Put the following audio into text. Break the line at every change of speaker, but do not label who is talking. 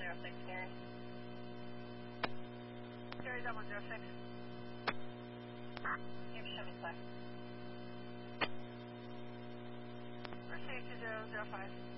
106, Gary. Gary's at 106. Give Chevy Flex. Mercedes 2005.